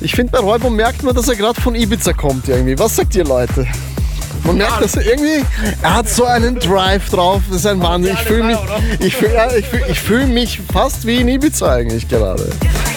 Ich finde, bei Räuber merkt man, dass er gerade von Ibiza kommt irgendwie. Was sagt ihr, Leute? Man merkt, dass er irgendwie, er hat so einen Drive drauf, das ist ein Wahnsinn. Ich fühle mich fast wie in Ibiza eigentlich gerade.